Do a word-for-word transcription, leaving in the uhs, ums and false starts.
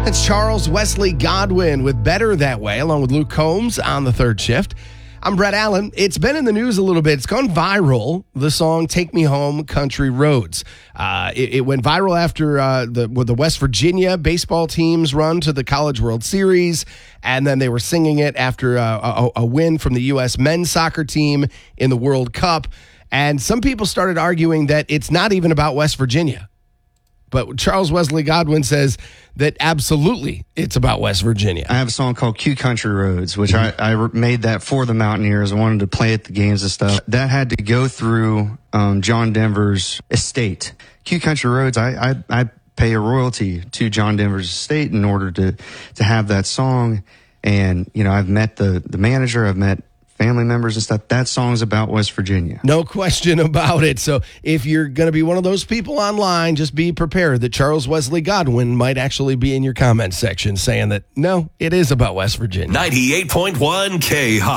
That's Charles Wesley Godwin with Better That Way, along with Luke Combs on the third shift. I'm Brett Allen. It's been in the news a little bit. It's gone viral, the song Take Me Home, Country Roads. Uh, it, it went viral after uh, the, well, the West Virginia baseball team's run to the College World Series, and then they were singing it after uh, a, a win from the U S men's soccer team in the World Cup. And some people started arguing that it's not even about West Virginia. But Charles Wesley Godwin says that absolutely it's about West Virginia. I have a song called Q Country Roads, which mm-hmm. I, I made that for the Mountaineers. I wanted to play at the games and stuff. That had to go through um, John Denver's estate. Q Country Roads, I, I, I pay a royalty to John Denver's estate in order to, to have that song. And, you know, I've met the, the manager, I've met family members and stuff. That song's about West Virginia. No question about it. So if you're going to be one of those people online, just be prepared that Charles Wesley Godwin might actually be in your comment section saying that, no, it is about West Virginia. ninety-eight point one K-Hop.